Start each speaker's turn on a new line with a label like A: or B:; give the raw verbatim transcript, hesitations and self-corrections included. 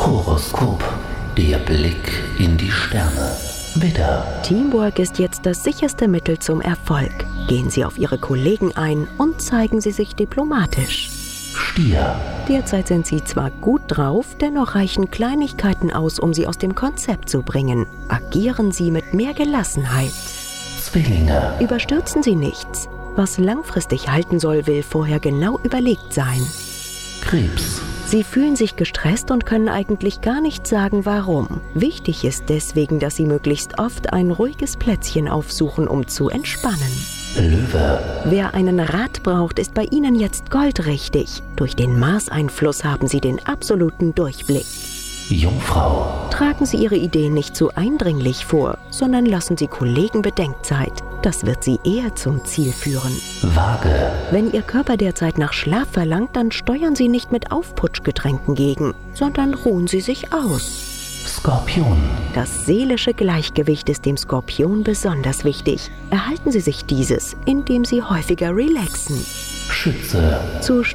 A: Horoskop, der Blick in die Sterne. Widder.
B: Teamwork ist jetzt das sicherste Mittel zum Erfolg. Gehen Sie auf Ihre Kollegen ein und zeigen Sie sich diplomatisch.
A: Stier.
B: Derzeit sind Sie zwar gut drauf, dennoch reichen Kleinigkeiten aus, um Sie aus dem Konzept zu bringen. Agieren Sie mit mehr Gelassenheit.
A: Zwillinge.
B: Überstürzen Sie nichts. Was langfristig halten soll, will vorher genau überlegt sein.
A: Krebs.
B: Sie fühlen sich gestresst und können eigentlich gar nicht sagen, warum. Wichtig ist deswegen, dass Sie möglichst oft ein ruhiges Plätzchen aufsuchen, um zu entspannen.
A: Löwe.
B: Wer einen Rat braucht, ist bei Ihnen jetzt goldrichtig. Durch den Mars-Einfluss haben Sie den absoluten Durchblick.
A: Jungfrau.
B: Tragen Sie Ihre Ideen nicht zu eindringlich vor, sondern lassen Sie Kollegen Bedenkzeit. Das wird Sie eher zum Ziel führen.
A: Waage.
B: Wenn Ihr Körper derzeit nach Schlaf verlangt, dann steuern Sie nicht mit Aufputschgetränken gegen, sondern ruhen Sie sich aus.
A: Skorpion.
B: Das seelische Gleichgewicht ist dem Skorpion besonders wichtig. Erhalten Sie sich dieses, indem Sie häufiger relaxen.
A: Schütze.
B: Zu